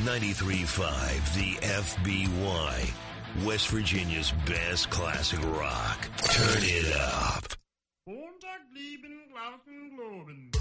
93.5 The FBY, West Virginia's best classic rock. Turn it up. Montag blieben Glauben globen.